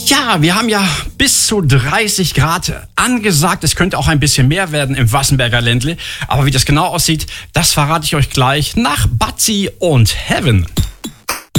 Ja, wir haben ja bis zu 30 Grad angesagt. Es könnte auch ein bisschen mehr werden im Wassenberger Ländle. Aber wie das genau aussieht, das verrate ich euch gleich nach Batzi und Heaven.